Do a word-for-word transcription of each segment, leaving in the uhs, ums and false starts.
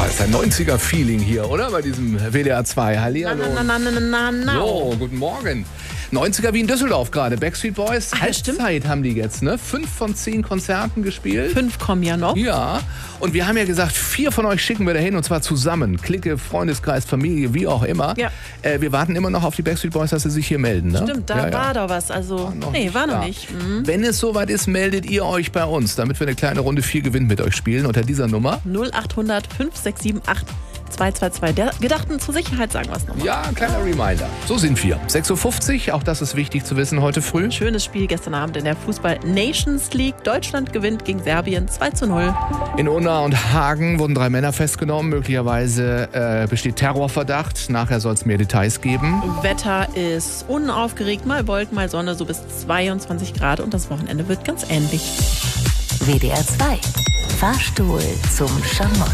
Ah, ist ein neunziger-Feeling hier, oder? Bei diesem W D R zwei. Hallihallo. Na, na, na, na, na, na. So, guten Morgen. neunziger wie in Düsseldorf gerade. Backstreet Boys, Ah, Halbzeit haben die jetzt, ne? Fünf von zehn Konzerten gespielt. Fünf kommen ja noch. Ja, und wir haben ja gesagt, vier von euch schicken wir dahin und zwar zusammen. Clique, Freundeskreis, Familie, wie auch immer. Ja. Äh, wir warten immer noch auf die Backstreet Boys, dass sie sich hier melden, ne? Stimmt, da ja, ja. war doch was. Also, War noch nee, nicht war noch da. nicht. Mhm. Wenn es soweit ist, meldet ihr euch bei uns, damit wir eine kleine Runde vier Gewinn mit euch spielen unter dieser Nummer. null achthundert fünf sechs sieben acht zwei zwei zwei. Der gedachten zur Sicherheit sagen wir es nochmal. Ja, ein kleiner Reminder. So sind wir. sechs Uhr fünfzig, auch das ist wichtig zu wissen heute früh. Schönes Spiel gestern Abend in der Fußball Nations League. Deutschland gewinnt gegen Serbien zwei zu null. In Unna und Hagen wurden drei Männer festgenommen. Möglicherweise äh, besteht Terrorverdacht. Nachher soll es mehr Details geben. Wetter ist unaufgeregt, mal Wolken, mal Sonne, so bis zweiundzwanzig Grad und das Wochenende wird ganz ähnlich. W D R zwei. Fahrstuhl zum Schamott.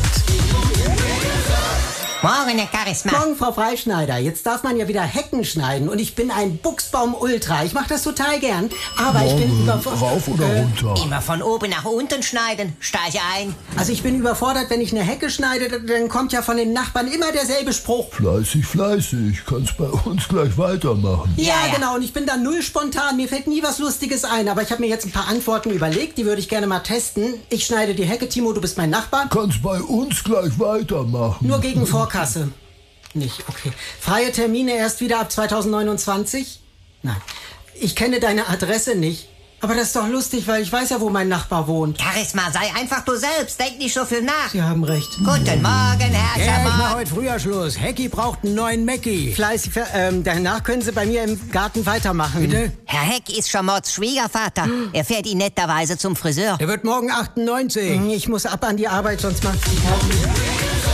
Morgen, Herr Charisma. Morgen, Frau Freischneider. Jetzt darf man ja wieder Hecken schneiden und ich bin ein Buchsbaum-Ultra. Ich mache das total gern, aber ich bin überfordert. Rauf oder runter? Immer von oben nach unten schneiden. Steige ein. Also ich bin überfordert, wenn ich eine Hecke schneide, dann kommt ja von den Nachbarn immer derselbe Spruch. Fleißig, fleißig. Kannst bei uns gleich weitermachen. Ja, Ja, ja. genau. Und ich bin da null spontan. Mir fällt nie was Lustiges ein. Aber ich habe mir jetzt ein paar Antworten überlegt. Die würde ich gerne mal testen. Ich schneide die Hecke, Timo, du bist mein Nachbar. Kannst bei uns gleich weitermachen. Nur gegen Vorkasse. Nicht, okay. Freie Termine erst wieder ab zweitausendneunundzwanzig? Nein. Ich kenne deine Adresse nicht. Aber das ist doch lustig, weil ich weiß ja, wo mein Nachbar wohnt. Charisma, sei einfach du selbst. Denk nicht so viel nach. Sie haben recht. Guten Morgen, Herr Ja, ich mach Schamott. heute früher Schluss. Hecki braucht einen neuen Mackie. Fleißig, ver- ähm, danach können Sie bei mir im Garten weitermachen. Bitte? Herr Heck ist Schamotts Schwiegervater. Er fährt ihn netterweise zum Friseur. Der wird morgen achtundneunzig. Ich muss ab an die Arbeit, sonst macht